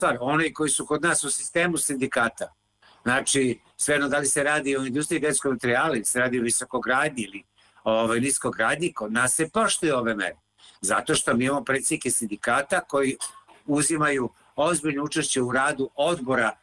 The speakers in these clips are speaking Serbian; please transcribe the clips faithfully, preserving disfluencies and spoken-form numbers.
stvar. Oni koji su kod nas u sistemu sindikata, znači svejedno da li se radi o industriji genetskog materijala ili se radi o visokogradnji ili ovaj, niskogradnji, kod nas se poštuju ove mere. Zato što mi imamo predsjednike sindikata koji uzimaju ozbiljno učešće u radu odbora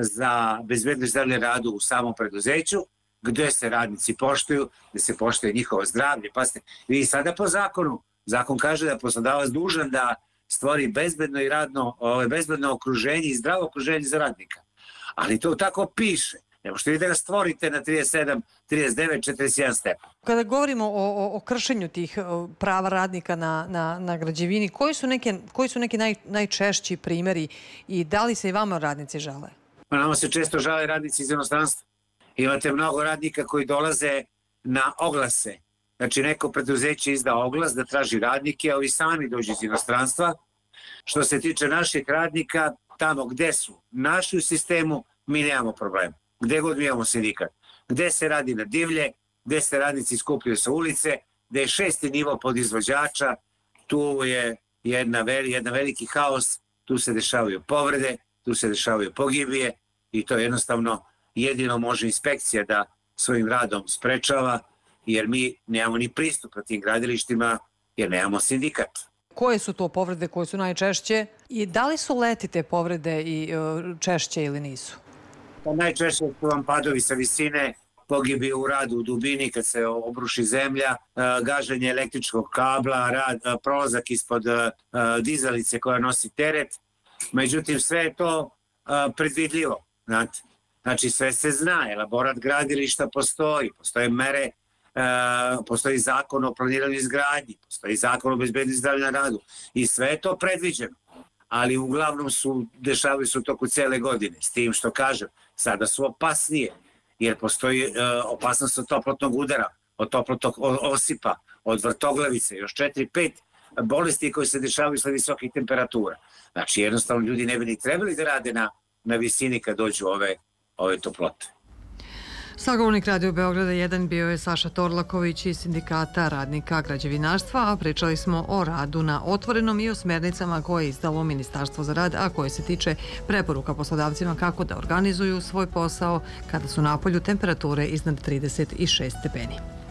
za bezbednost zdravlja radu u samom preduzeću, gde se radnici poštuju, gde se poštuje njihovo zdravlje. Pazite, vi sada po zakonu, zakon kaže da je poslodavac dužan da stvori bezbedno i radno, ovaj, bezbedno okruženje i zdravo okruženje za radnika. Ali to tako piše. Ne možete vi da ga stvorite na trideset sedam, trideset devet, četrdeset jedan stepen. Kada govorimo o, o, o kršenju tih prava radnika na, na, na građevini, koji su, neke, koji su neki naj, najčešći primjeri i da li se i vama radnici žale? Pa nama se često žale radnici iz inostranstva. Imate mnogo radnika koji dolaze na oglase. Znači neko preduzeće izda oglas da traži radnike, a ovi sami dođu iz inostranstva. Što se tiče naših radnika, tamo gde su naši u sistemu, mi nemamo problema. Gde god mi imamo sindikat. Gde se radi na divlje, gde se radnici skupljaju sa ulice, gde je šesti nivo podizvođača, tu je jedna, veli, jedna veliki haos, tu se dešavaju povrede, tu se dešavaju pogibije i to jednostavno jedino može inspekcija da svojim radom sprečava, jer mi nemamo ni pristup na tim gradilištima, jer nemamo sindikat. Koje su to povrede koje su najčešće i da li su leti te povrede i češće ili nisu? Pa najčešće su vam padovi sa visine, pogibi u radu u dubini kad se obruši zemlja, gaženje električkog kabla, rad, prolazak ispod dizalice koja nosi teret. Međutim, sve je to predvidljivo. Znate? Znači, sve se zna, elaborat gradilišta postoji, postoje mere, postoji zakon o planiranju izgradnji, postoji zakon o bezbednosti zdravlja na radu i sve je to predviđeno. Ali uglavnom su, dešavaju se u toku cele godine, s tim što kažem, sada su opasnije, jer postoji uh, opasnost od toplotnog udara, od toplotnog osipa, od vrtoglavice, još četiri, pet bolesti koje se dešavaju sa visokih temperatura. Znači, jednostavno ljudi ne bi ni trebali da rade na, na visini kad dođu ove, ove toplote. Sagovornik Radio Beograda jedan bio je Saša Torlaković iz Sindikata radnika građevinarstva, a pričali smo o radu na otvorenom i o smernicama koje je izdalo Ministarstvo za rad, a koje se tiče preporuka poslodavcima kako da organizuju svoj posao kada su napolju temperature iznad trideset šest stepeni.